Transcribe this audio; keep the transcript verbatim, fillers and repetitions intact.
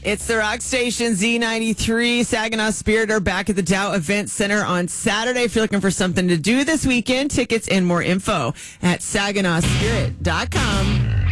It's the Rock Station Z ninety-three. Saginaw Spirit are back at the Dow Event Center on Saturday. If you're looking for something to do this weekend, tickets and more info at saginaw spirit dot com.